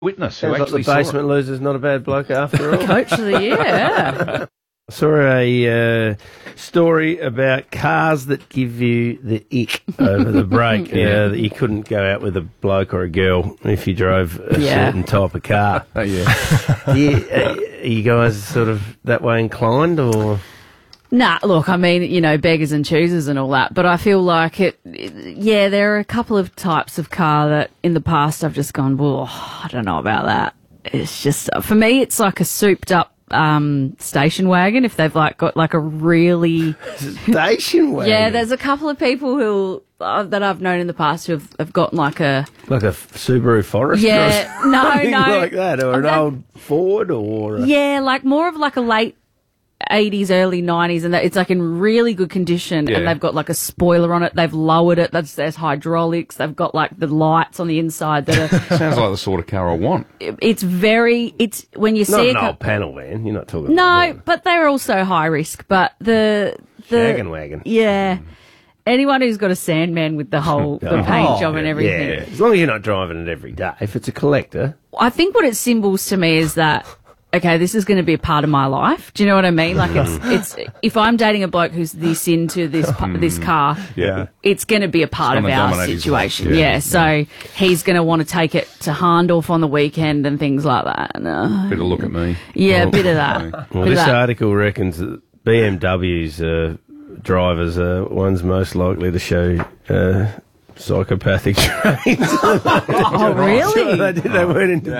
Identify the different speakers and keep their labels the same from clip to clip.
Speaker 1: witness who
Speaker 2: Sounds like
Speaker 1: actually
Speaker 2: the basement loser's not a bad bloke after all.
Speaker 3: Coach of the year, yeah.
Speaker 2: I saw a story about cars that give you the ick over the break. That you couldn't go out with a bloke or a girl if you drove a certain type of car.
Speaker 1: Oh, yeah.
Speaker 2: Are you guys sort of that way inclined, or...?
Speaker 3: Nah, look, I mean, you know, beggars and choosers and all that, but I feel like there are a couple of types of car that in the past I've just gone, well, I don't know about that. It's just, for me, it's like a souped up station wagon, if they've like got like a really...
Speaker 2: Station wagon?
Speaker 3: Yeah, there's a couple of people who that I've known in the past who have gotten like a...
Speaker 2: Like a Subaru Forester?
Speaker 3: Yeah, no.
Speaker 2: like that, or an old Ford, or...
Speaker 3: Yeah, like more of like a late 80s, early 90s, and it's like in really good condition, and they've got like a spoiler on it, they've lowered it, there's hydraulics, they've got like the lights on the inside that are...
Speaker 1: Sounds like the sort of car I want.
Speaker 3: It's when you see
Speaker 2: not an old panel van, you're not talking about
Speaker 3: No, but they're also high risk, but the
Speaker 2: Shaggin' wagon.
Speaker 3: Yeah. Anyone who's got a Sandman with the whole the paint job and everything.
Speaker 2: Yeah, as long as you're not driving it every day. If it's a collector...
Speaker 3: I think what it symbols to me is that, okay, this is going to be a part of my life. Do you know what I mean? Like it's if I'm dating a bloke who's this into this car, it's going to be a part of our situation. Yeah, so he's going to want to take it to Harndorf on the weekend and things like that.
Speaker 1: Bit of look at me.
Speaker 3: Yeah, a bit of that.
Speaker 2: Well, this article reckons that BMW's drivers are ones most likely to show psychopathic traits.
Speaker 3: Oh, really?
Speaker 2: They weren't into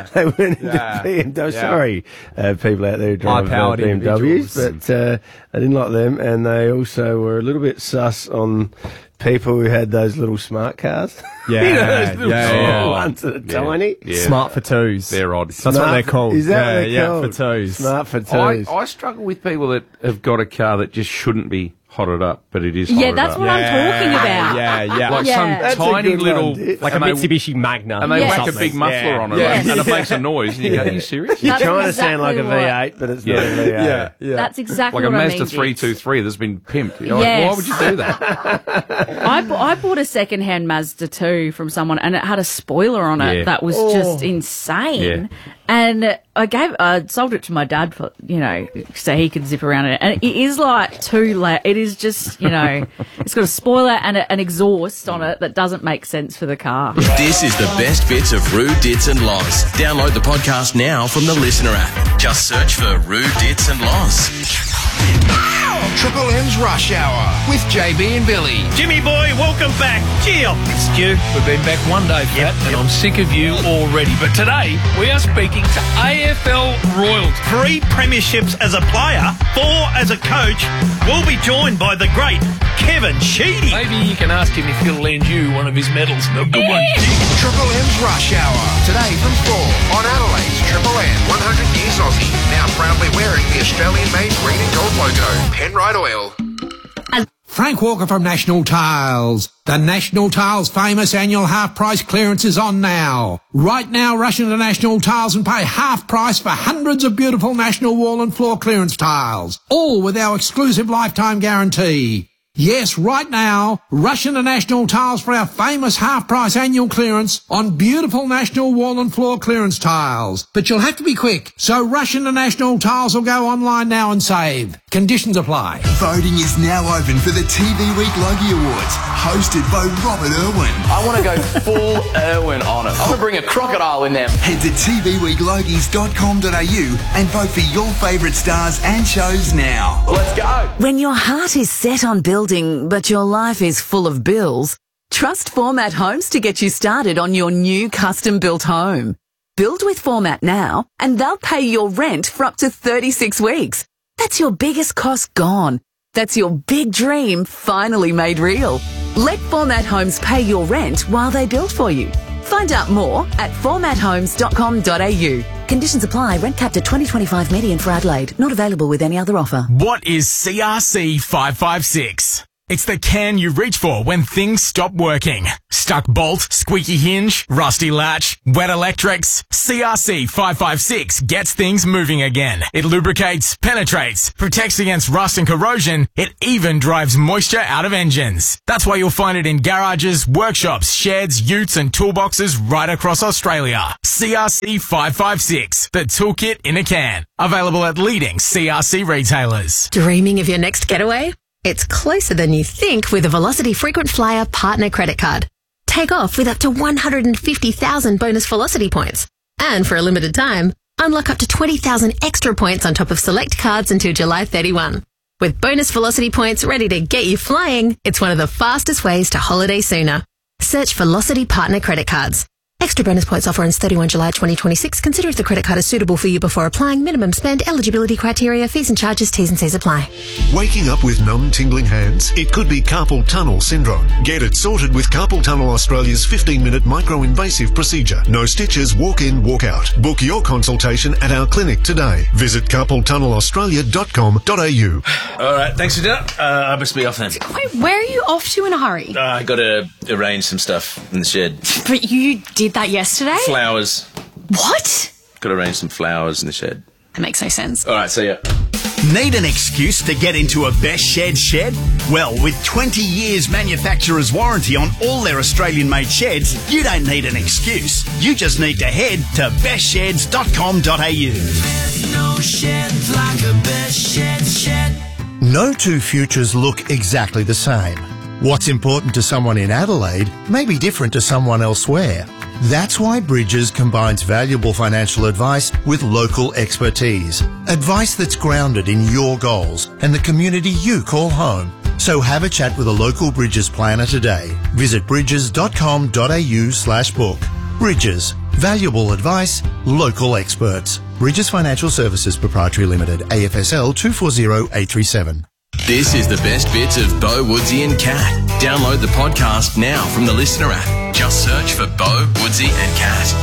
Speaker 2: BMW. Sorry, people out there who drive BMWs, but I didn't like them, and they also were a little bit sus on people who had those little smart cars.
Speaker 4: Yeah,
Speaker 2: you know, those little small ones that are tiny.
Speaker 4: Yeah. Smart for twos.
Speaker 1: They're odd.
Speaker 4: That's what they're called.
Speaker 2: Is that what they're called?
Speaker 4: For twos.
Speaker 2: Smart for twos.
Speaker 1: I struggle with people that have got a car that just shouldn't be hotted up, but it is hotted up.
Speaker 3: Yeah, that's what I'm talking about.
Speaker 4: Yeah.
Speaker 1: Like
Speaker 2: That's
Speaker 1: some tiny
Speaker 2: a good
Speaker 1: little...
Speaker 2: one,
Speaker 4: like a Mitsubishi Magna.
Speaker 1: And they
Speaker 3: Yes.
Speaker 1: whack a big muffler on it,
Speaker 3: Yes.
Speaker 1: and it makes a noise, and you go, are you serious?
Speaker 2: You're
Speaker 3: That's
Speaker 2: trying to sound like a
Speaker 3: exactly
Speaker 2: V8, but it's not a V8.
Speaker 3: That's exactly
Speaker 1: Like a
Speaker 3: what I
Speaker 1: Mazda
Speaker 3: mean.
Speaker 1: 323 that's been pimped. You're
Speaker 3: Yes.
Speaker 1: like, why would you do that?
Speaker 3: I bought a second-hand Mazda 2 from someone, and it had a spoiler on it that was just insane.
Speaker 1: Yeah.
Speaker 3: And I sold it to my dad for, so he could zip around it. And it is like too loud. It is just, it's got a spoiler and an exhaust on it that doesn't make sense for the car.
Speaker 5: This is the best bits of Rude Dits and Loz. Download the podcast now from the Listener app. Just search for Rude Dits and Loz.
Speaker 6: Triple M's Rush Hour with JB and Billy.
Speaker 7: Jimmy boy, welcome back. Gee, I've missed you. We've been back one day, Fat, and I'm sick of you already. But today, we are speaking to AFL Royals. 3 premierships as a player, 4 as a coach. We'll be joined by the great Kevin Sheedy. Maybe you can ask him if he'll lend you one of his medals. No good one.
Speaker 6: Triple M's Rush Hour. Today from 4 on Adelaide's Triple M 100 Years Aussie. Now proudly wearing the Australian-made green and gold logo. Penrite Oil.
Speaker 8: Frank Walker from National Tiles. The National Tiles famous annual half-price clearance is on now. Right now, rush into National Tiles and pay half price for hundreds of beautiful National wall and floor clearance tiles. All with our exclusive lifetime guarantee. Yes, right now, rush into National Tiles for our famous half-price annual clearance on beautiful National wall and floor clearance tiles. But you'll have to be quick, so rush into National Tiles or go online now and save. Conditions apply.
Speaker 9: Voting is now open for the TV Week Logie Awards, hosted by Robert Irwin.
Speaker 10: I want to go full Irwin on it. I want to bring a crocodile in there.
Speaker 9: Head to tvweeklogies.com.au and vote for your favourite stars and shows now.
Speaker 10: Let's go.
Speaker 11: When your heart is set on building, but your life is full of bills, trust Format Homes to get you started on your new custom-built home. Build with Format now, and they'll pay your rent for up to 36 weeks. That's your biggest cost gone. That's your big dream finally made real. Let Format Homes pay your rent while they build for you. Find out more at formathomes.com.au. Conditions apply. Rent capped at $20.25 median for Adelaide. Not available with any other offer.
Speaker 12: What is CRC 556? It's the can you reach for when things stop working. Stuck bolt, squeaky hinge, rusty latch, wet electrics. CRC 556 gets things moving again. It lubricates, penetrates, protects against rust and corrosion. It even drives moisture out of engines. That's why you'll find it in garages, workshops, sheds, utes and toolboxes right across Australia. CRC 556, the toolkit in a can. Available at leading CRC retailers.
Speaker 13: Dreaming of your next getaway? It's closer than you think with a Velocity Frequent Flyer Partner Credit Card. Take off with up to 150,000 bonus Velocity points. And for a limited time, unlock up to 20,000 extra points on top of select cards until July 31. With bonus Velocity points ready to get you flying, it's one of the fastest ways to holiday sooner. Search Velocity Partner Credit Cards. Extra bonus points offer ends 31 July 2026. Consider if the credit card is suitable for you before applying. Minimum spend, eligibility criteria, fees and charges, T's and C's apply.
Speaker 14: Waking up with numb, tingling hands? It could be carpal tunnel syndrome. Get it sorted with Carpal Tunnel Australia's 15-minute micro-invasive procedure. No stitches, walk in, walk out. Book your consultation at our clinic today. Visit carpaltunnelaustralia.com.au.
Speaker 15: All right, thanks for dinner. I must be off then.
Speaker 16: Wait, where are you off to in a hurry?
Speaker 15: I got to arrange some stuff in the shed.
Speaker 16: But you did that yesterday?
Speaker 15: Flowers.
Speaker 16: What?
Speaker 15: Got to arrange some flowers in the shed.
Speaker 16: That makes no sense.
Speaker 15: All right, see ya.
Speaker 17: Need an excuse to get into a Best shed? Well, with 20 years manufacturer's warranty on all their Australian-made sheds, you don't need an excuse. You just need to head to bestsheds.com.au.
Speaker 18: No sheds like a Best shed.
Speaker 19: No two futures look exactly the same. What's important to someone in Adelaide may be different to someone elsewhere. That's why Bridges combines valuable financial advice with local expertise. Advice that's grounded in your goals and the community you call home. So have a chat with a local Bridges planner today. Visit bridges.com.au/book. Bridges. Valuable advice, local experts. Bridges Financial Services Proprietary Limited, AFSL 240837.
Speaker 5: This is the best bits of Bo, Woodsy and Cat. Download the podcast now from the Listener app. Just search for Bo, Woodsy and Cat.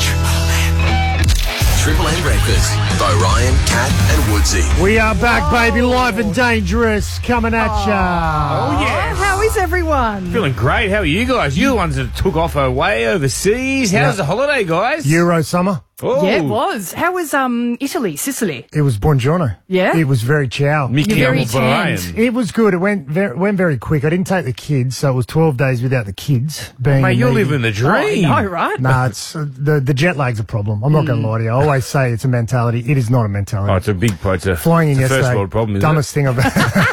Speaker 5: Triple M Breakfast. Bo Ryan, Cat and Woodsy.
Speaker 20: We are back, baby, live and dangerous, coming at ya.
Speaker 1: Oh, yeah.
Speaker 21: How is everyone?
Speaker 1: Feeling great. How are you guys? You're the ones that took off away overseas. How's the holiday, guys?
Speaker 20: Euro summer.
Speaker 1: Oh.
Speaker 21: Yeah, it was. How was Italy, Sicily?
Speaker 20: It was buongiorno.
Speaker 21: Yeah?
Speaker 20: It was very ciao.
Speaker 21: Very tanned.
Speaker 20: It was good. It went very quick. I didn't take the kids, so it was 12 days without the kids.
Speaker 1: Mate, you're living the dream.
Speaker 21: Oh, I know, right?
Speaker 20: Nah, it's the jet lag's a problem. I'm not going to lie to you. I always say it's a mentality. It is not a mentality.
Speaker 1: Oh, it's a big problem.
Speaker 20: Flying in yesterday.
Speaker 1: First world problem, isn't
Speaker 20: dumbest thing I've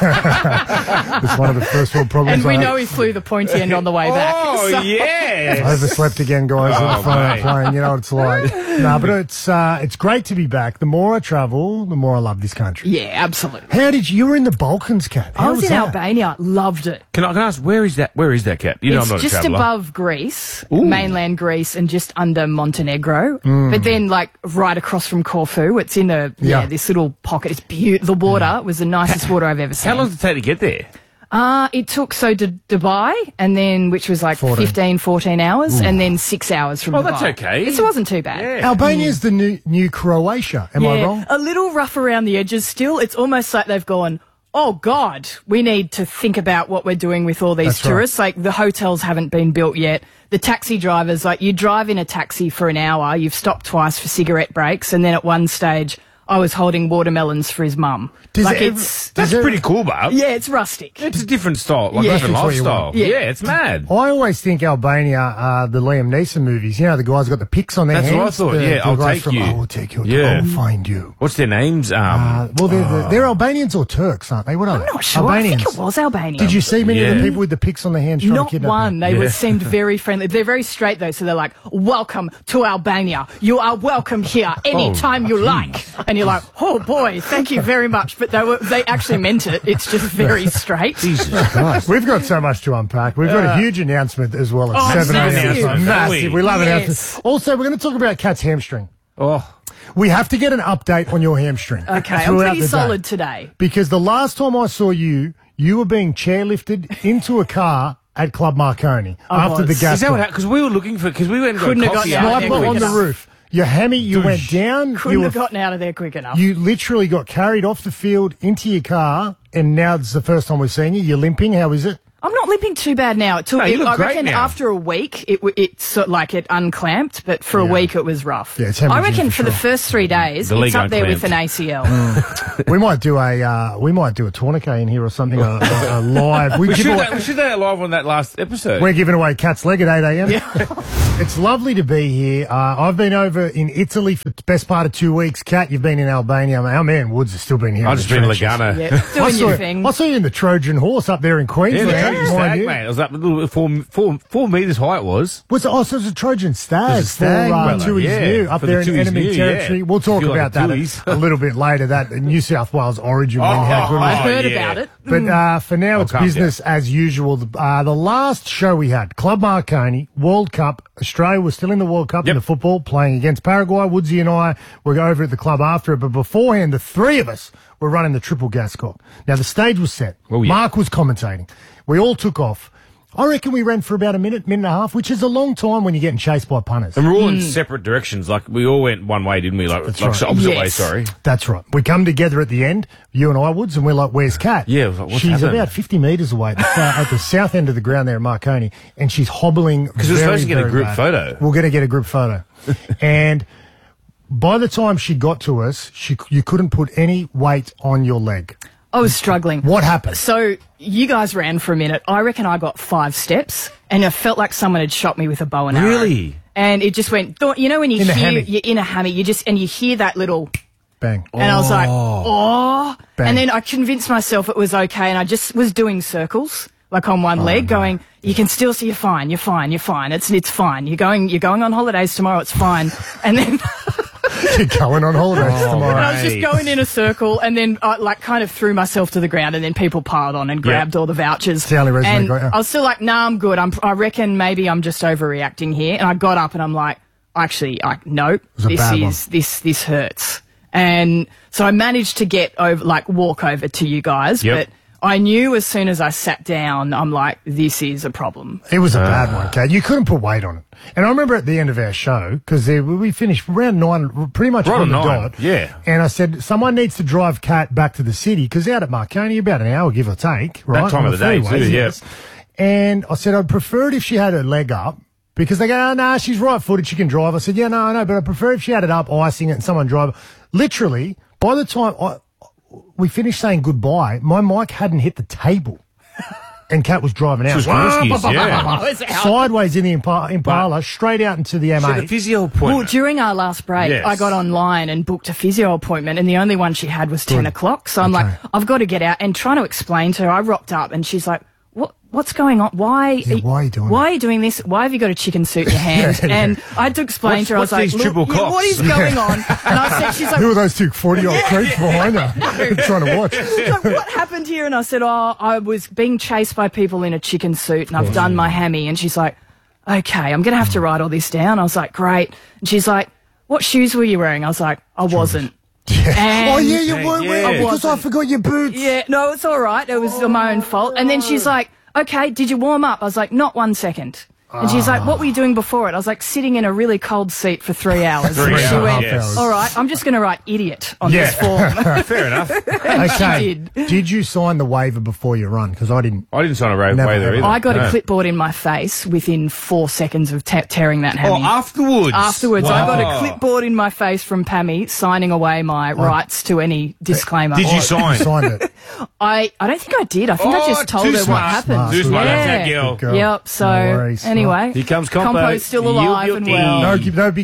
Speaker 20: It's one of the first world problems.
Speaker 21: And we know he flew the pointy end on the way back.
Speaker 1: Oh,
Speaker 21: so.
Speaker 1: yeah.
Speaker 20: I overslept again, guys. On the phone playing. You know what it's like. No, but it's great to be back. The more I travel, the more I love this country.
Speaker 21: Yeah, absolutely.
Speaker 20: How did you were in the Balkans, Kat?
Speaker 21: I was in Albania. Loved it.
Speaker 1: Can I ask, where is that, Kat? You know, I'm not
Speaker 21: just
Speaker 1: a traveller.
Speaker 21: above Greece, mainland Greece, and just under Montenegro. But then, like, right across from Corfu, it's in this little pocket. It's beautiful. The water was the nicest water I've ever seen.
Speaker 1: How long did it take to get there?
Speaker 21: It took to Dubai, and then which was like 14 hours, and then 6 hours from Dubai.
Speaker 1: Oh, that's okay.
Speaker 21: It wasn't too bad.
Speaker 1: Yeah.
Speaker 20: Albania's the new Croatia. Am I wrong?
Speaker 21: A little rough around the edges still. It's almost like they've gone, oh, God, we need to think about what we're doing with all these tourists. Right. Like, the hotels haven't been built yet. The taxi drivers, like, you drive in a taxi for an hour, you've stopped twice for cigarette breaks, and then at one stage, I was holding watermelons for his mum.
Speaker 1: That's pretty cool, Bob.
Speaker 21: Yeah, it's rustic.
Speaker 1: It's a different style, different lifestyle. Yeah, it's mad.
Speaker 20: I always think Albania are the Liam Neeson movies. You know, the guys got the pics on their hands.
Speaker 1: That's what I thought. I'll take you.
Speaker 20: I will take you. I'll find you.
Speaker 1: What's their names?
Speaker 20: They're Albanians or Turks, aren't they? What are they?
Speaker 21: I'm not sure.
Speaker 20: Albanians.
Speaker 21: I think it was Albanian.
Speaker 20: Did you see many of the people with the pics on their hands trying to kidnap
Speaker 21: one.
Speaker 20: them?
Speaker 21: They seemed very friendly. They're very straight, though, so they're like, welcome to Albania. You are welcome here anytime you like. And you're like, oh, boy, thank you very much. But they actually meant it. It's just very straight.
Speaker 1: Jesus Christ.
Speaker 20: We've got so much to unpack. We've got a huge announcement as well at 7
Speaker 21: a.m.
Speaker 20: Massive. We love announcements. Also, we're going to talk about Kat's hamstring.
Speaker 1: Oh.
Speaker 20: We have to get an update on your hamstring.
Speaker 21: Okay, I'm pretty solid today.
Speaker 20: Because the last time I saw you were being chairlifted into a car at Club Marconi after the gas.
Speaker 1: Is that what? Because we were looking for, because we went and got coffee
Speaker 20: on the roof. Your hammy, you went down.
Speaker 21: Couldn't have gotten out of there quick enough.
Speaker 20: You literally got carried off the field into your car, and now it's the first time we've seen you. You're limping. How is it?
Speaker 21: I'm not not limping too bad now. It took.
Speaker 1: No, you look
Speaker 21: I
Speaker 1: great
Speaker 21: reckon
Speaker 1: now.
Speaker 21: after a week, it sort of like it unclamped, but for a week it was rough.
Speaker 20: Yeah, it's
Speaker 21: I
Speaker 20: hemorrhaging
Speaker 21: reckon
Speaker 20: for
Speaker 21: for the
Speaker 20: sure.
Speaker 21: first 3 days,
Speaker 1: The leg
Speaker 21: it's up there with an
Speaker 1: unclamped.
Speaker 21: ACL.
Speaker 20: We might do a tourniquet in here or something, a live.
Speaker 1: We
Speaker 20: give
Speaker 1: should
Speaker 20: away-
Speaker 1: we should do that live on that last episode.
Speaker 20: We're giving away Cat's Leg at 8 a.m. It's lovely to be here. I've been over in Italy for the best part of 2 weeks. Cat, you've been in Albania. Our man Woods has still been here.
Speaker 1: I've just been in Lugano.
Speaker 21: Yeah, doing your thing.
Speaker 20: I saw you in the Trojan Horse up there in
Speaker 1: Yeah,
Speaker 20: Queensland.
Speaker 1: the Trojan
Speaker 20: Mind
Speaker 1: Stag,
Speaker 20: you.
Speaker 1: mate. It was up a little 4 metres high. It was.
Speaker 20: So it was a Trojan Stag,
Speaker 1: It was a stag,
Speaker 20: for
Speaker 1: brother,
Speaker 20: Tooheys
Speaker 1: yeah.
Speaker 20: New up
Speaker 1: For the
Speaker 20: there in
Speaker 1: Tooheys
Speaker 20: enemy
Speaker 1: New,
Speaker 20: territory.
Speaker 1: yeah.
Speaker 20: We'll talk
Speaker 1: Feel like
Speaker 20: about
Speaker 1: a
Speaker 20: that
Speaker 1: Tooheys.
Speaker 20: a little bit later. That New South Wales origin win. How good
Speaker 21: I
Speaker 20: was it?
Speaker 21: heard
Speaker 1: yeah.
Speaker 21: about it.
Speaker 20: But for now, it's
Speaker 1: calm
Speaker 20: business as usual. The last show we had, Club Marconi, World Cup. Australia was still in the World Cup in the football, playing against Paraguay. Woodsy and I were over at the club after it. But beforehand, the three of us were running the triple Gascoigne. Now, the stage was set.
Speaker 1: Oh, yeah.
Speaker 20: Mark was commentating. We all took off. I reckon we ran for about a minute and a half, which is a long time when you're getting chased by punters.
Speaker 1: And we're all in separate directions. Like, we all went one way, didn't we? Like opposite way, sorry.
Speaker 20: That's right. We come together at the end, you and I, Woods, and we're like, where's Kat?
Speaker 1: Yeah, I was like, what's
Speaker 20: She's
Speaker 1: happening?
Speaker 20: about 50 metres away at the south end of the ground there at Marconi, and she's hobbling.
Speaker 1: Because we're supposed to get a
Speaker 20: very
Speaker 1: group
Speaker 20: bad.
Speaker 1: photo.
Speaker 20: We're going to get a group photo. And by the time she got to us, you couldn't put any weight on your leg.
Speaker 21: I was struggling.
Speaker 20: What happened?
Speaker 21: So you guys ran for a minute. I reckon I got 5 steps, and I felt like someone had shot me with a bow and arrow.
Speaker 1: Really?
Speaker 21: And it just went. You know when you
Speaker 20: In a
Speaker 21: hear
Speaker 20: hammy.
Speaker 21: you're in a hammy, you hear that little.
Speaker 20: Bang.
Speaker 21: And I was like, oh.
Speaker 20: Bang.
Speaker 21: And then I convinced myself it was okay, and I just was doing circles, like on one leg, going, you can still see you're fine, you're fine, you're fine. It's fine. You're going on holidays tomorrow, it's fine. And then
Speaker 20: You're going on holidays tomorrow.
Speaker 21: and I was just going in a circle, and then I like kind of threw myself to the ground, and then people piled on and grabbed all the vouchers.
Speaker 20: It's the only reason
Speaker 21: and
Speaker 20: they got you.
Speaker 21: I was still like, nah, I'm good. I reckon maybe I'm just overreacting here. And I got up and I'm like, actually, no,
Speaker 20: was a bad one.
Speaker 21: this hurts. And so I managed to get over, like walk over to you guys,
Speaker 1: Yep.
Speaker 21: but I knew as soon as I sat down, I'm like, this is a problem.
Speaker 20: It was a bad one, Kat. You couldn't put weight on it. And I remember at the end of our show, because we finished around 9, pretty much
Speaker 1: Right
Speaker 20: on the
Speaker 1: on 9,
Speaker 20: dot.
Speaker 1: yeah.
Speaker 20: And I said, someone needs to drive Kat back to the city, because out at Marconi, about an hour, give or take, right?
Speaker 1: time
Speaker 20: on
Speaker 1: of the day,
Speaker 20: freeways,
Speaker 1: too, yeah.
Speaker 20: yes. And I said, I'd prefer it if she had her leg up, because they go, oh, no, she's right-footed, she can drive. I said, yeah, no, I know, but I prefer if she had it up, icing it, and someone drive. Literally, by the time we finished saying goodbye, my mic hadn't hit the table. And Kat was driving out.
Speaker 1: She was Kurskis, yeah.
Speaker 20: Sideways in the Impala, straight out into the
Speaker 1: She had a
Speaker 20: M8.
Speaker 1: physio
Speaker 21: Well,
Speaker 1: appointment.
Speaker 21: during our last break,
Speaker 1: Yes.
Speaker 21: I got online and booked a physio appointment, and the only one she had was 10 o'clock. So I'm like, I've got to get out. And trying to explain to her, I rocked up, and she's like, what's going on? Why are you doing this? Why have you got a chicken suit in your hand? And I had to explain to her, I was
Speaker 1: What's
Speaker 21: like,
Speaker 1: these triple
Speaker 21: look,
Speaker 1: cocks?
Speaker 21: what is going on? And I said, she's like,
Speaker 20: Who are those two 40-year-old creeps behind her trying to watch?
Speaker 21: she's like, what happened here? And I said, I was being chased by people in a chicken suit, and I've done my hammy. And she's like, okay, I'm going to have to write all this down. I was like, great. And she's like, what shoes were you wearing? I was like, I wasn't. And
Speaker 20: Oh, yeah, you weren't
Speaker 1: Yeah.
Speaker 20: wearing
Speaker 21: I
Speaker 20: because I
Speaker 21: wasn't.
Speaker 20: forgot your boots.
Speaker 21: Yeah, no, it's all right. It was my own fault. And then she's like, okay, did you warm up? I was like, not 1 second. And she's like, what were you doing before it? I was like, sitting in a really cold seat for 3 hours.
Speaker 1: 3
Speaker 21: And she
Speaker 1: hours,
Speaker 21: went,
Speaker 1: yes.
Speaker 21: all right, I'm just going to write idiot on
Speaker 20: Yeah.
Speaker 21: this form.
Speaker 1: Fair enough.
Speaker 20: Okay.
Speaker 21: did.
Speaker 20: Did you sign the waiver before you run? Because I didn't.
Speaker 1: I didn't sign a
Speaker 20: Never
Speaker 1: way there
Speaker 20: ever.
Speaker 1: either.
Speaker 21: I got
Speaker 1: No.
Speaker 21: a clipboard in my face within 4 seconds of tearing that hammy.
Speaker 1: Oh, afterwards?
Speaker 21: Afterwards, I got
Speaker 1: Wow.
Speaker 21: a clipboard in my face from Pammy signing away my rights to any disclaimer.
Speaker 1: Did you sign?
Speaker 20: You signed it.
Speaker 21: I don't think I did. I think I just told
Speaker 1: too
Speaker 21: her
Speaker 1: smart.
Speaker 21: what happened.
Speaker 1: Too smart.
Speaker 21: Yeah.
Speaker 1: That's that girl.
Speaker 20: Good girl.
Speaker 21: Yep. So
Speaker 20: No worries.
Speaker 21: anyway,
Speaker 1: Here comes Compo.
Speaker 21: Compo's still
Speaker 1: You
Speaker 21: alive
Speaker 1: built
Speaker 21: and
Speaker 1: the-
Speaker 21: well.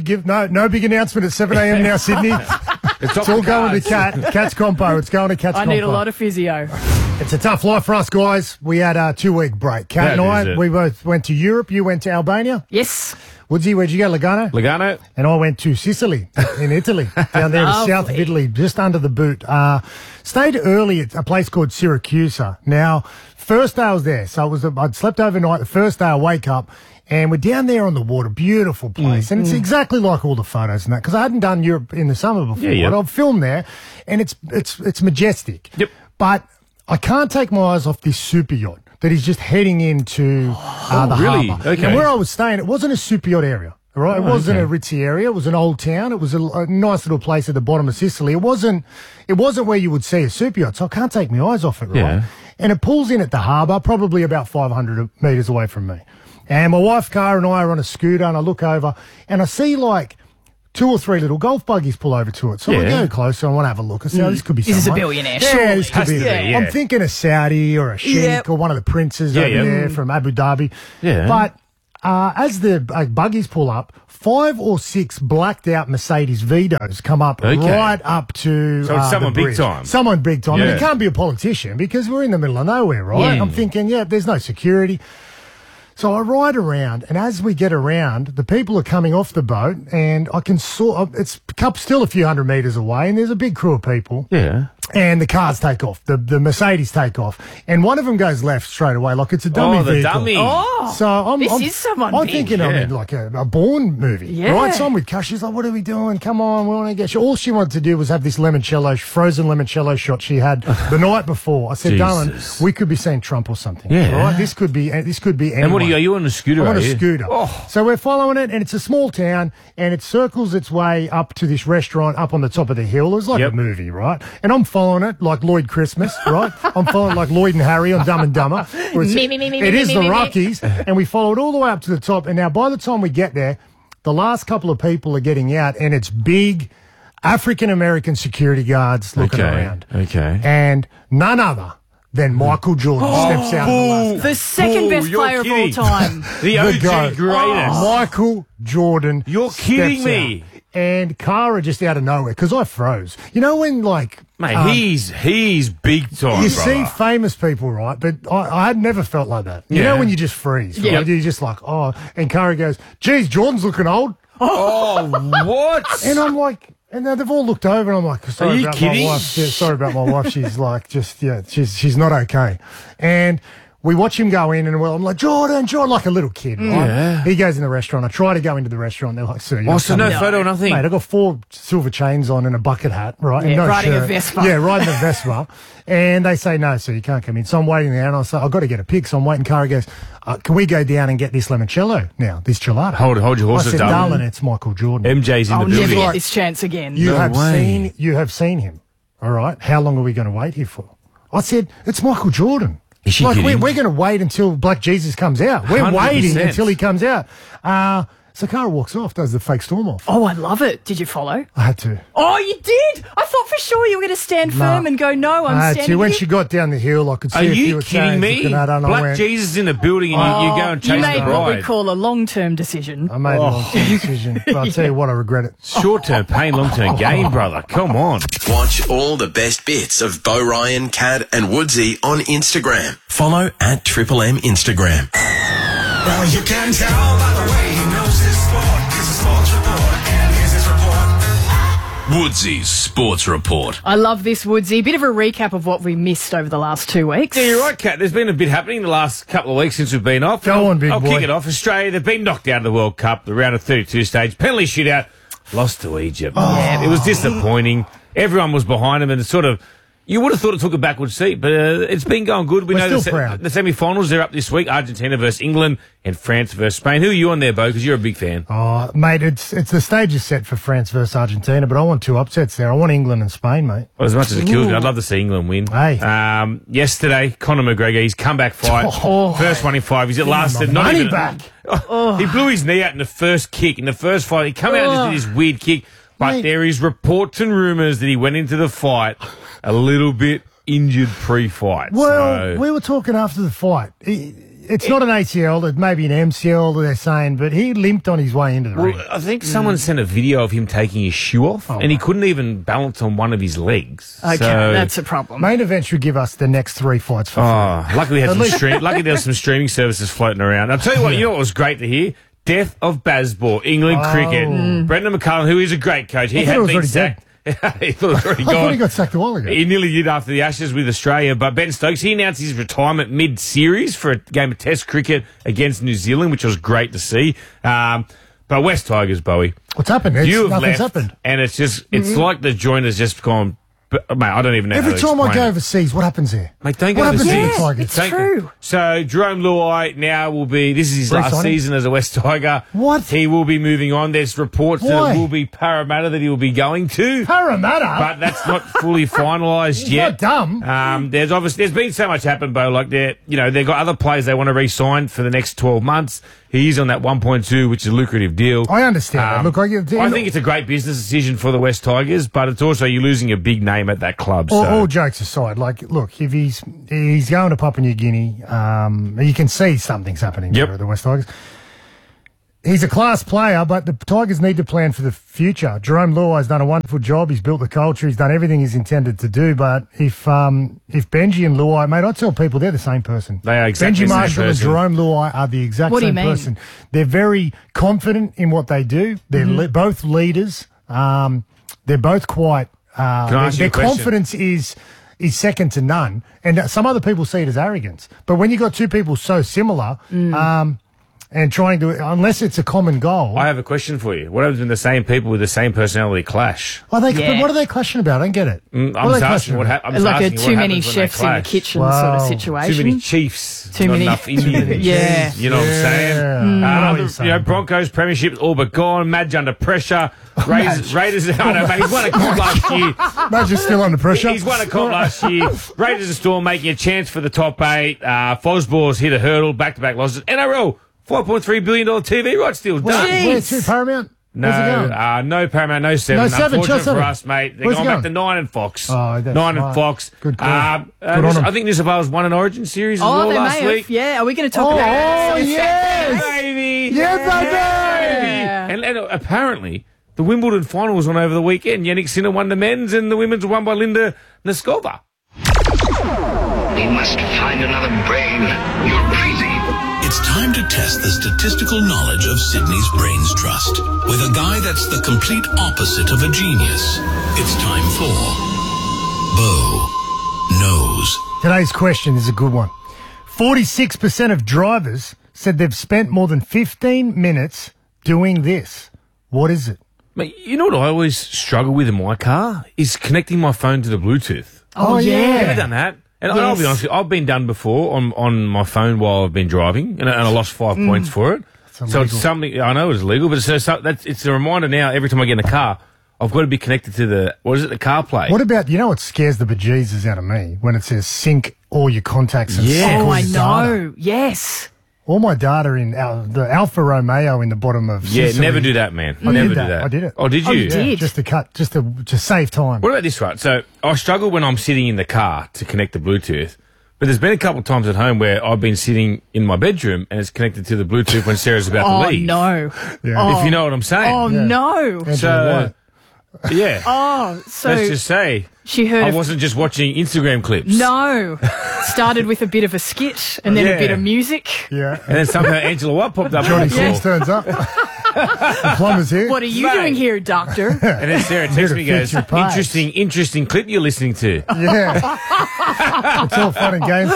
Speaker 20: No big announcement at 7 a.m. now, Sydney.
Speaker 1: It's
Speaker 20: It's all going to Cat's Compo. It's going to Cat's
Speaker 21: I
Speaker 20: Compo.
Speaker 21: need a lot of physio.
Speaker 20: It's a tough life for us, guys. We had a 2-week break. Kat
Speaker 1: That
Speaker 20: and
Speaker 1: is
Speaker 20: I,
Speaker 1: it.
Speaker 20: we both went to Europe. You went to Albania.
Speaker 21: Yes.
Speaker 20: Woodsy, where'd you go? Lugano?
Speaker 1: Lugano.
Speaker 20: And I went to Sicily in Italy, down there in the south of Italy, just under the boot. Stayed early at a place called Siracusa. Now, first day I was there, so I'd slept overnight. The first day I wake up, and we're down there on the water, beautiful place, and it's exactly like all the photos and that, because I hadn't done Europe in the summer before.
Speaker 1: Yeah.
Speaker 20: But I've filmed there, and it's majestic.
Speaker 1: Yep.
Speaker 20: But I can't take my eyes off this super yacht that is just heading into the
Speaker 1: really?
Speaker 20: harbour.
Speaker 1: Okay.
Speaker 20: And where I was staying, it wasn't a super yacht area. All right, it wasn't a ritzy area. It was an old town. It was a nice little place at the bottom of Sicily. It wasn't where you would see a super yacht. So I can't take my eyes off it. Right.
Speaker 1: Yeah.
Speaker 20: and it pulls in at the harbour, probably about 500 metres away from me. And my wife, Cara, and I are on a scooter, and I look over, and I see, like, 2 or 3 little golf buggies pull over to it. So I go closer, I want to have a look. I say, this could be someone.
Speaker 21: This is a billionaire,
Speaker 20: Yeah,
Speaker 21: surely.
Speaker 20: this could be.
Speaker 21: Yeah.
Speaker 20: I'm thinking a Saudi or a sheikh or one of the princes over there from Abu Dhabi.
Speaker 1: Yeah.
Speaker 20: But as the buggies pull up, 5 or 6 blacked out Mercedes Vitos come up right up to
Speaker 1: So it's someone
Speaker 20: the
Speaker 1: big
Speaker 20: bridge.
Speaker 1: time.
Speaker 20: Someone big time.
Speaker 1: Yeah.
Speaker 20: And it can't be a politician because we're in the middle of nowhere, right?
Speaker 1: Yeah.
Speaker 20: I'm thinking, there's no security. So I ride around, and as we get around, the people are coming off the boat, and I can it's still a few hundred metres away, and there's a big crew of people.
Speaker 1: Yeah.
Speaker 20: And the cars take off, the Mercedes take off, and one of them goes left straight away, like it's a dummy
Speaker 1: the
Speaker 20: vehicle.
Speaker 1: dummy.
Speaker 21: Oh,
Speaker 20: So I'm
Speaker 21: is someone
Speaker 20: I'm
Speaker 21: big.
Speaker 20: thinking I'm in like a Bourne movie,
Speaker 21: Yeah.
Speaker 20: right? So I'm with Kash. She's like, "What are we doing? Come on, we want to get." All she wanted to do was have this frozen limoncello shot she had the night before. I said, "Darling, we could be seeing Trump or something,
Speaker 1: Yeah.
Speaker 20: right? This could be anyone."
Speaker 1: And what are you on a scooter?
Speaker 20: I'm on
Speaker 1: are
Speaker 20: a
Speaker 1: you?
Speaker 20: scooter.
Speaker 1: Oh.
Speaker 20: So we're following it, and it's a small town, and it circles its way up to this restaurant up on the top of the hill. It was like a movie, right? And I'm following it like Lloyd Christmas, right? I'm following like Lloyd and Harry on Dumb and Dumber. Where it's- it is the Rockies, and we follow it all the way up to the top. And now by the time we get there, the last couple of people are getting out, and it's big African-American security guards looking around.
Speaker 1: Okay.
Speaker 20: And none other than Michael Jordan steps out of the last
Speaker 21: The second best
Speaker 1: you're
Speaker 21: player of all
Speaker 1: kidding.
Speaker 21: time.
Speaker 1: The OG
Speaker 20: GOAT.
Speaker 1: greatest.
Speaker 20: Michael Jordan.
Speaker 1: You're kidding
Speaker 20: steps
Speaker 1: me.
Speaker 20: out. And Cara just out of nowhere, because I froze. You know when, like...
Speaker 1: Mate, he's big time,
Speaker 20: You
Speaker 1: brother.
Speaker 20: see famous people, right? But I had never felt like that. You know when you just freeze, right?
Speaker 1: Yep.
Speaker 20: You're just like, oh... And Cara goes, geez, Jordan's looking old.
Speaker 1: Oh, what?
Speaker 20: And I'm like... And now they've all looked over, and I'm like,
Speaker 1: Are
Speaker 20: sorry
Speaker 1: you
Speaker 20: about
Speaker 1: kidding?
Speaker 20: my wife. Yeah, sorry about my wife. She's like, she's not okay. And we watch him go in, and I'm like, Jordan, like a little kid, right?
Speaker 1: Yeah.
Speaker 20: He goes in the restaurant. I try to go into the restaurant. They're like, sir, you're
Speaker 1: Oh,
Speaker 20: not
Speaker 1: so
Speaker 20: coming
Speaker 1: no
Speaker 20: in."
Speaker 1: photo, nothing?
Speaker 20: Mate, I got 4 silver chains on and a bucket hat, right? and
Speaker 21: Yeah,
Speaker 20: no
Speaker 21: riding a
Speaker 20: shirt.
Speaker 21: Vespa.
Speaker 20: Yeah, riding a Vespa. And they say, no, sir, you can't come in. So I'm waiting there, and I say, I've got to get a pic. So I'm waiting. Cara goes, can we go down and get this limoncello now, this gelato?
Speaker 1: Hold your horses,
Speaker 20: I said,
Speaker 1: darling.
Speaker 20: darling, it's Michael Jordan.
Speaker 1: MJ's in
Speaker 21: I'll
Speaker 1: the
Speaker 21: never
Speaker 1: building.
Speaker 21: get this chance again.
Speaker 20: You
Speaker 1: way.
Speaker 20: have seen him. All right. How long are we going to wait here for? I said, it's Michael Jordan.
Speaker 1: Is she
Speaker 20: like
Speaker 1: kidding?
Speaker 20: we're going to wait until Black Jesus comes out. We're
Speaker 1: 100%.
Speaker 20: waiting until he comes out. So Cara walks off, does the fake storm off.
Speaker 21: Oh, I love it. Did you follow?
Speaker 20: I had to.
Speaker 21: Oh, you did? I thought for sure you were going to stand firm and go, no, I'm
Speaker 20: I had
Speaker 21: standing
Speaker 20: to. When
Speaker 21: here.
Speaker 20: she got down the hill, I could see
Speaker 1: Are
Speaker 20: a few
Speaker 1: you kidding
Speaker 20: chains
Speaker 1: me?
Speaker 20: looking at her, and I
Speaker 1: Black
Speaker 20: went,
Speaker 1: Jesus in the building, and you go and
Speaker 21: You
Speaker 1: chase
Speaker 21: made
Speaker 1: the
Speaker 21: what we
Speaker 1: bride.
Speaker 21: call a long-term decision.
Speaker 20: I made a long-term decision. But I'll tell you what, I regret it.
Speaker 1: Short-term pain, long-term gain, brother. Come on.
Speaker 5: Watch all the best bits of Bo Ryan, Cad and Woodsy on Instagram. Follow at Triple M Instagram.
Speaker 18: Well, you can tell by the way he knows his sport. He's a sports reporter, and here's his report.
Speaker 5: Woodsy's Sports Report.
Speaker 21: I love this, Woodsy. Bit of a recap of what we missed over the last 2 weeks.
Speaker 1: Yeah, you're right, Kat. There's been a bit happening the last couple of weeks since we've been off.
Speaker 20: Go on, big
Speaker 1: I'll
Speaker 20: boy.
Speaker 1: kick it off. Australia, they've been knocked out of the World Cup, the round of 32 stage. Penalty shootout, lost to Egypt. It was disappointing. Everyone was behind them, and it's sort of... You would have thought it took a backward seat, but it's been going good. We
Speaker 20: We're
Speaker 1: know
Speaker 20: still proud.
Speaker 1: the semi-finals, they're up this week. Argentina versus England and France versus Spain. Who are you on there, Bo? Because you're a big fan.
Speaker 20: Oh, mate, it's the stage is set for France versus Argentina, but I want 2 upsets there. I want England and Spain, mate.
Speaker 1: Well, as much as it kills me, I'd love to see England win.
Speaker 20: Hey.
Speaker 1: Yesterday, Conor McGregor, his comeback fight. First one in 5. He's lasted not
Speaker 20: money
Speaker 1: even...
Speaker 20: back.
Speaker 1: He blew his knee out in the first kick. In the first fight, he come out and just did his weird kick. But
Speaker 20: Mate.
Speaker 1: there is reports and rumours that he went into the fight a little bit injured pre-fight.
Speaker 20: Well,
Speaker 1: so.
Speaker 20: we were talking after the fight. It's not an ACL, it may be an MCL, they're saying, but he limped on his way into the ring.
Speaker 1: Well, I think someone sent a video of him taking his shoe off, and he couldn't even balance on one of his legs.
Speaker 21: Okay,
Speaker 1: So-
Speaker 21: that's a problem.
Speaker 20: Main event should give us the next 3 fights for free.
Speaker 1: Luckily,
Speaker 20: At least-
Speaker 1: luckily there was some streaming services floating around. I'll tell you what, you know what was great to hear? Death of Bazball, England cricket. Brendan McCullum, who is a great coach, he
Speaker 20: I thought
Speaker 1: had
Speaker 20: it was
Speaker 1: been
Speaker 20: already
Speaker 1: sacked. He thought it was already
Speaker 20: I thought
Speaker 1: gone.
Speaker 20: he got sacked a while ago.
Speaker 1: He nearly did after the Ashes with Australia, but Ben Stokes, he announced his retirement mid-series for a game of Test cricket against New Zealand, which was great to see. But West Tigers, Bowie.
Speaker 20: What's happened?
Speaker 1: You have
Speaker 20: Nothing's
Speaker 1: left,
Speaker 20: happened.
Speaker 1: and it's like the joint has just gone But, mate, I don't even know
Speaker 20: Every
Speaker 1: how to
Speaker 20: time I
Speaker 1: explain
Speaker 20: go
Speaker 1: it.
Speaker 20: overseas, what happens there?
Speaker 1: Mate, don't
Speaker 20: What
Speaker 1: go
Speaker 20: happens
Speaker 1: overseas.
Speaker 20: to the Tigers?
Speaker 21: It's true.
Speaker 1: So Jerome Luai now will be. This is his last
Speaker 20: Re-signing?
Speaker 1: season as a West Tiger.
Speaker 20: What?
Speaker 1: He will be moving on. There's reports that
Speaker 20: Why?
Speaker 1: it will be Parramatta that he will be going to.
Speaker 20: Parramatta?
Speaker 1: But that's not fully finalised
Speaker 20: He's
Speaker 1: yet.
Speaker 20: not dumb.
Speaker 1: There's been so much happen, Bo. Like they've got other players they want to re-sign for the next 12 months. He's on that 1.2, which is a lucrative deal.
Speaker 20: I understand that. Look,
Speaker 1: I think it's a great business decision for the West Tigers, but it's also you're losing a big name at that club. So.
Speaker 20: All jokes aside, like, look, if he's going to Papua New Guinea, you can see something's happening there at the West Tigers. He's a class player, but the Tigers need to plan for the future. Jerome Luai's done a wonderful job. He's built the culture. He's done everything he's intended to do. But if Benji and Luai, mate, I tell people they're the same person.
Speaker 1: They are exactly
Speaker 20: Benji
Speaker 1: the same
Speaker 20: Marshall and
Speaker 1: person.
Speaker 20: Jerome Luai are the exact
Speaker 21: What do you
Speaker 20: same
Speaker 21: mean?
Speaker 20: person. They're very confident in what they do. They're both leaders. They're both quite.
Speaker 1: Can I ask you
Speaker 20: their
Speaker 1: a question?
Speaker 20: confidence is second to none. And some other people see it as arrogance. But when you've got two people so similar, and trying to, unless it's a common goal.
Speaker 1: I have a question for you. What happens when the same people with the same personality clash?
Speaker 20: But what are they clashing about? I don't get it.
Speaker 1: I'm
Speaker 20: What are
Speaker 1: just
Speaker 20: they
Speaker 1: asking
Speaker 20: clashing
Speaker 1: what
Speaker 20: about?
Speaker 1: happens.
Speaker 21: Like too many chefs in the kitchen sort of situation.
Speaker 1: Too many chiefs.
Speaker 21: Too
Speaker 1: not
Speaker 21: many-
Speaker 1: enough Indians.
Speaker 21: Yeah.
Speaker 1: You know what I'm saying?
Speaker 20: Yeah. I know what you're saying.
Speaker 1: Broncos premiership all but gone. Madge under pressure. Raiders. I know, mate. He's won a comp last year.
Speaker 20: Madge is still under pressure.
Speaker 1: He's won a comp last year. Raiders are still making a chance for the top 8. Fosbor's hit a hurdle. Back-to-back losses. NRL. $4.3 billion TV rights deal done.
Speaker 20: Where's to Paramount? Where's it going?
Speaker 1: No Paramount, no 7.
Speaker 20: No 7,
Speaker 1: Unfortunate
Speaker 20: just 7.
Speaker 1: for us, mate. They're
Speaker 20: Where's it
Speaker 1: going back
Speaker 20: going?
Speaker 1: to 9 and Fox.
Speaker 20: Oh, that's
Speaker 1: 9 and
Speaker 20: smart.
Speaker 1: Fox.
Speaker 20: Good call. Good on 'em.
Speaker 1: I think New South Wales won an Origin series as
Speaker 21: Oh,
Speaker 1: well
Speaker 21: they
Speaker 1: last
Speaker 21: may
Speaker 1: week.
Speaker 21: have. Yeah, are we going to talk about
Speaker 20: Oh,
Speaker 21: it?
Speaker 20: yes!
Speaker 1: Baby!
Speaker 20: Yes, baby!
Speaker 21: Yeah.
Speaker 1: And apparently, the Wimbledon final was on over the weekend. Yannick Sinner won the men's and the women's were won by Linda Neskova.
Speaker 4: We must find another brain. You're crazy.
Speaker 18: It's time to test the statistical knowledge of Sydney's Brains Trust with a guy that's the complete opposite of a genius. It's time for Bo Knows.
Speaker 20: Today's question is a good one. 46% of drivers said they've spent more than 15 minutes doing this. What is it?
Speaker 1: Mate, you know what I always struggle with in my car? Is connecting my phone to the Bluetooth.
Speaker 20: Oh, yeah.
Speaker 1: Have you done that? And I'll be honest with you, I've been done before on my phone while I've been driving, and I lost 5 points for it. So it's something, I know it's illegal, but it's a reminder now every time I get in a car, I've got to be connected to the CarPlay.
Speaker 20: What about, you know what scares the bejesus out of me? When it says sync all your contacts and sync
Speaker 21: Oh,
Speaker 20: all
Speaker 21: I
Speaker 20: your data.
Speaker 21: know. Yes.
Speaker 20: All my data in the Alfa Romeo in the bottom of
Speaker 1: Yeah,
Speaker 20: Sicily.
Speaker 1: never do that, man.
Speaker 20: I
Speaker 1: Never
Speaker 20: did
Speaker 1: do
Speaker 20: that.
Speaker 1: that.
Speaker 20: I did it.
Speaker 1: Oh, did you?
Speaker 21: you did?
Speaker 20: Yeah, just to save time.
Speaker 1: What about this, right? So I struggle when I'm sitting in the car to connect the Bluetooth, but there's been a couple of times at home where I've been sitting in my bedroom and it's connected to the Bluetooth when Sarah's about to
Speaker 21: Oh,
Speaker 1: leave.
Speaker 21: no.
Speaker 20: Yeah.
Speaker 1: If you know what I'm saying.
Speaker 21: Oh, no.
Speaker 20: Andrew
Speaker 1: So, yeah.
Speaker 21: Oh, so
Speaker 1: Let's just say
Speaker 21: she heard
Speaker 1: I
Speaker 21: of-
Speaker 1: wasn't just watching Instagram clips.
Speaker 21: No. Started with a bit of a skit and then
Speaker 1: Yeah.
Speaker 21: a bit of music.
Speaker 20: Yeah.
Speaker 1: And then somehow Angela White popped up.
Speaker 20: Johnny
Speaker 1: on the call.
Speaker 20: Sins turns up. The plumber's here.
Speaker 21: What are you
Speaker 1: Mate.
Speaker 21: doing here, doctor?
Speaker 1: And then Sarah texts me, goes,
Speaker 20: Feature page.
Speaker 1: interesting clip you're listening to.
Speaker 20: Yeah. It's all fun and games.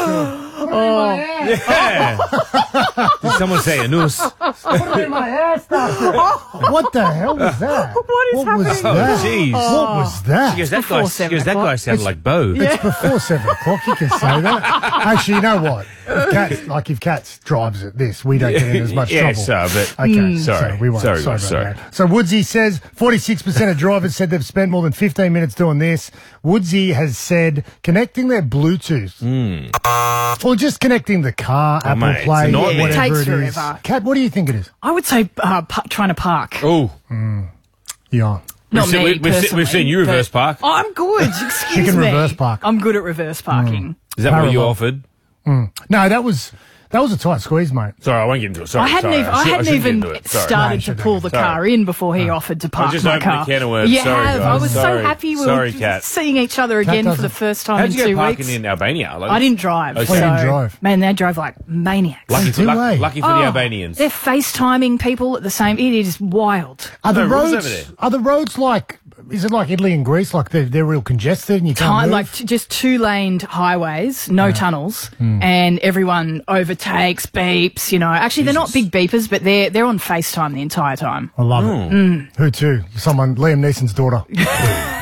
Speaker 1: Yeah. Did someone say a noose?
Speaker 20: Put it in my ass, doctor. What the hell was that?
Speaker 21: What is
Speaker 20: was
Speaker 21: happening?
Speaker 20: that?
Speaker 1: jeez.
Speaker 20: What was that?
Speaker 1: She goes, that
Speaker 21: before
Speaker 1: guy,
Speaker 21: 7
Speaker 1: that guy sounded like Bo.
Speaker 20: It's before 7 o'clock. You can say that. Actually, you know what? If Cats drives at this, we don't get in as much
Speaker 1: Yeah,
Speaker 20: trouble.
Speaker 1: so, but-
Speaker 20: Okay,
Speaker 1: Sorry.
Speaker 20: so we won't.
Speaker 1: Sorry,
Speaker 20: about
Speaker 1: sorry.
Speaker 20: that. So Woodsy says 46% of drivers said they've spent more than 15 minutes doing this. Woodsy has said connecting their Bluetooth or just connecting the car, Apple
Speaker 1: mate, it's a
Speaker 20: Play,
Speaker 1: nightmare.
Speaker 20: whatever
Speaker 21: It takes
Speaker 20: it is.
Speaker 21: forever.
Speaker 20: Kat, what do you think it is?
Speaker 21: I would say trying to park.
Speaker 1: Oh,
Speaker 20: Yeah.
Speaker 21: Not me,
Speaker 1: we've
Speaker 21: personally,
Speaker 1: seen you
Speaker 21: but-
Speaker 1: reverse park.
Speaker 21: Oh, I'm good. Excuse
Speaker 20: She can
Speaker 21: me.
Speaker 20: reverse park.
Speaker 21: I'm good at reverse parking.
Speaker 1: Is that what you
Speaker 20: Parallel.
Speaker 1: offered?
Speaker 20: No, that was a tight squeeze, mate.
Speaker 1: Sorry, I won't get into it. Sorry,
Speaker 21: I hadn't
Speaker 1: sorry.
Speaker 21: even, I hadn't
Speaker 1: shouldn't get
Speaker 21: even
Speaker 1: into it. Sorry.
Speaker 21: started
Speaker 20: No,
Speaker 21: to pull the
Speaker 1: Sorry.
Speaker 21: car in before he offered to park
Speaker 1: just
Speaker 21: my
Speaker 1: opened a
Speaker 21: car.
Speaker 1: can of worms.
Speaker 21: You
Speaker 1: Sorry,
Speaker 21: have.
Speaker 1: guys.
Speaker 21: I was
Speaker 1: Sorry.
Speaker 21: so happy we
Speaker 1: Sorry,
Speaker 21: were
Speaker 1: Kat.
Speaker 21: seeing each other again for the
Speaker 20: doesn't-
Speaker 21: first time
Speaker 1: How'd
Speaker 21: in
Speaker 1: you go
Speaker 21: 2
Speaker 1: parking
Speaker 21: weeks.
Speaker 1: in Albania? Like,
Speaker 21: I didn't drive.
Speaker 1: Okay.
Speaker 21: So,
Speaker 20: I didn't drive.
Speaker 21: Man, they drove like maniacs.
Speaker 1: lucky for,
Speaker 20: No way.
Speaker 1: lucky for the Albanians.
Speaker 21: They're FaceTiming people at the same. It is wild.
Speaker 20: Are the
Speaker 1: No rules
Speaker 20: roads
Speaker 1: over there.
Speaker 20: Are the roads like? Is it like Italy and Greece? Like they're real congested and you can't move?
Speaker 21: Like just 2-laned highways, no tunnels, and everyone overtakes, beeps. You know, actually they're not big beepers, but they're on FaceTime the entire time.
Speaker 20: I love it. Who too? Liam Neeson's daughter.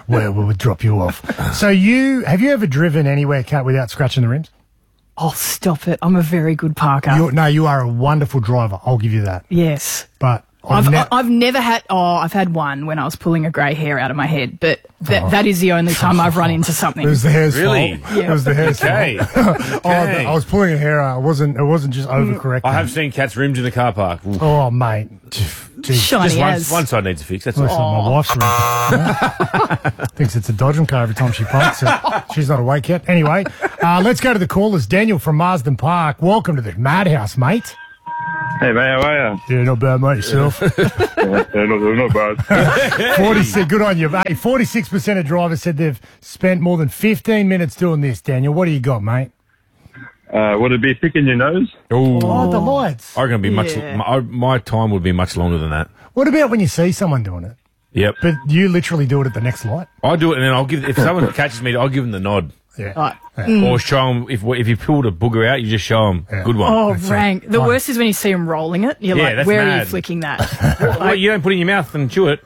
Speaker 20: where we would drop you off. So have you ever driven anywhere, Kat, without scratching the rims?
Speaker 21: Oh, stop it. I'm a very good parker.
Speaker 20: You are a wonderful driver. I'll give you that.
Speaker 21: Yes.
Speaker 20: But
Speaker 21: I've never had... Oh, I've had one when I was pulling a grey hair out of my head, but that is the only time I've run into something.
Speaker 20: It was the hair's
Speaker 1: Really?
Speaker 20: fault. Yeah. It was the hair's fault. I was pulling a hair out. It wasn't just overcorrecting.
Speaker 1: I have seen Kat's rims in the car park. Oof.
Speaker 20: Oh, mate.
Speaker 21: Shiny
Speaker 1: just one side needs a fix. That's
Speaker 20: Well,
Speaker 1: all.
Speaker 20: it's not my wife's rim. Thinks it's a dodgem car every time she parks it. She's not awake yet. Anyway, let's go to the callers. Daniel from Marsden Park. Welcome to the Madhouse, mate.
Speaker 2: Hey, mate, how are you?
Speaker 20: Yeah, not bad, mate. Yourself?
Speaker 2: not bad.
Speaker 20: 46, good on you. Hey, 46% of drivers said they've spent more than 15 minutes doing this, Daniel. What do you got, mate?
Speaker 2: Would it be picking your nose?
Speaker 20: Oh, the lights.
Speaker 1: I reckon it'd be my time would be much longer than that.
Speaker 20: What about when you see someone doing it?
Speaker 1: Yep.
Speaker 20: But you literally do it at the next light?
Speaker 1: I do it, and then if someone catches me, I'll give them the nod.
Speaker 20: Yeah.
Speaker 1: Or show them, if you pulled a booger out, you just show them. Good one.
Speaker 21: Oh, rank. The worst is when you see them rolling it. You're like,
Speaker 1: that's
Speaker 21: where are you
Speaker 1: mad.
Speaker 21: flicking that?
Speaker 1: Well, you don't put it in your mouth and chew it.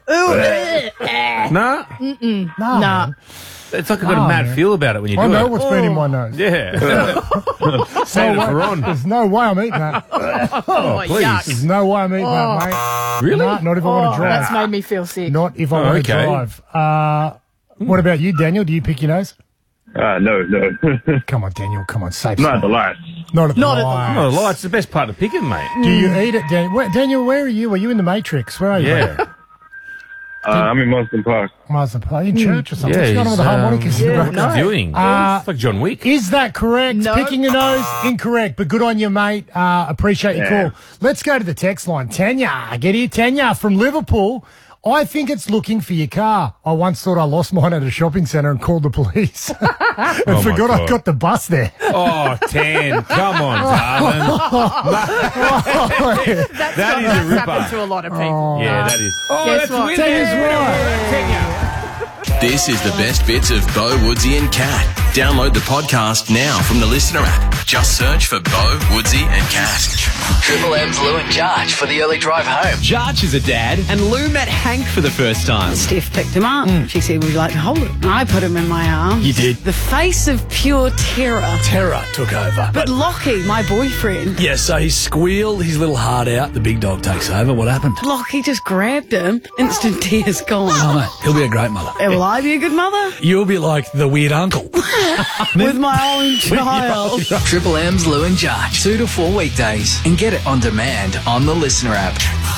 Speaker 1: Nah?
Speaker 21: Nah.
Speaker 1: It's like I've got a mad feel about it when you do it.
Speaker 20: I know what's been in my nose.
Speaker 1: Yeah. Saying it for Ron.
Speaker 20: There's no way I'm eating that.
Speaker 21: Oh,
Speaker 1: please.
Speaker 21: yuck.
Speaker 20: There's no way I'm eating that, mate.
Speaker 1: Really?
Speaker 20: No, not if I want to drive.
Speaker 21: That's made me feel sick.
Speaker 20: Not if I want to
Speaker 1: okay.
Speaker 20: drive. What about you, Daniel? Do you pick your nose?
Speaker 2: No.
Speaker 20: Come on, Daniel. Come on, safe.
Speaker 2: Not at the lights.
Speaker 20: Not at the lights.
Speaker 1: No, the light's the best part of picking, mate.
Speaker 20: Do you eat it, Daniel? Daniel, where are you? Are you in the Matrix? Where are you?
Speaker 1: Yeah.
Speaker 2: I'm in Marsden Park.
Speaker 20: Marsden Park. In church or something?
Speaker 1: Yeah,
Speaker 20: What's going on with the harmonicas?
Speaker 1: What's he doing? It's like John Wick.
Speaker 20: Is that correct?
Speaker 21: No.
Speaker 20: Picking your nose? Incorrect, but good on you, mate. Appreciate your call. Let's go to the text line. Tanya, get here, Tanya from Liverpool. I think it's looking for your car. I once thought I lost mine at a shopping centre and called the police. and forgot I got the bus there.
Speaker 1: Oh, 10. Come on, darling. That is a ripper.
Speaker 21: Happened to a lot of people.
Speaker 1: Yeah, that is. Oh,
Speaker 21: Guess
Speaker 1: that's
Speaker 21: what?
Speaker 1: winning.
Speaker 20: Tanya's right.
Speaker 5: This is the best bits of Bo, Woodsy and Cat. Download the podcast now from the Listener app. Just search for Bo, Woodsy and Cat.
Speaker 10: Triple M's Lou and Jarch for the early drive home.
Speaker 22: Jarch is a dad, and Lou met Hank for the first time.
Speaker 23: Steph picked him up. She said, would you like to hold him? I put him in my arms.
Speaker 22: You did?
Speaker 23: The face of pure terror.
Speaker 22: Terror took over.
Speaker 23: But Lockie, my boyfriend,
Speaker 22: Yeah, so he squealed his little heart out. The big dog takes over. What happened?
Speaker 23: Lockie just grabbed him. Instant tears gone.
Speaker 22: Oh, mate, he'll be a great mother.
Speaker 23: Will I be a good mother?
Speaker 22: You'll be like the weird uncle.
Speaker 23: With my own child.
Speaker 10: Triple M's Lou and Jarch. 2 to 4 weekdays. And get it on demand on the Listener app.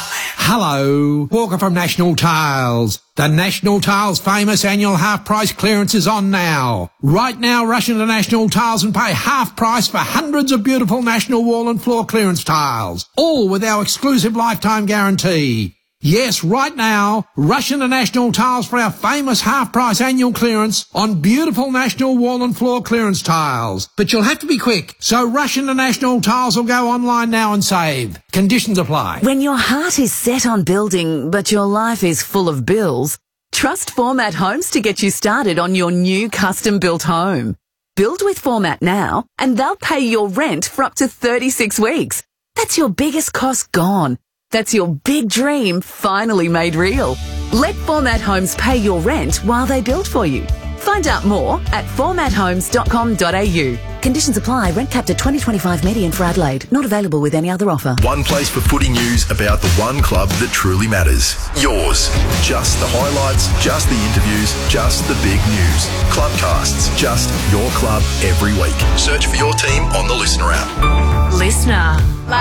Speaker 8: Hello, Walker from National Tiles. The National Tiles famous annual half price clearance is on now. Right now, rush into National Tiles and pay half price for hundreds of beautiful national wall and floor clearance tiles. All with our exclusive lifetime guarantee. Yes, right now, rush into National Tiles for our famous half-price annual clearance on beautiful national wall and floor clearance tiles. But you'll have to be quick, so rush into National Tiles or go online now and save. Conditions apply.
Speaker 11: When your heart is set on building, but your life is full of bills, trust Format Homes to get you started on your new custom-built home. Build with Format now, and they'll pay your rent for up to 36 weeks. That's your biggest cost gone. That's your big dream finally made real. Let Format Homes pay your rent while they build for you. Find out more at formathomes.com.au. Conditions apply. Rent capped at 2025 median for Adelaide. Not available with any other offer.
Speaker 14: One place for footy news about the one club that truly matters. Yours. Just the highlights, just the interviews, just the big news. Clubcasts, just your club every week. Search for your team on the Listener app.
Speaker 11: Listener.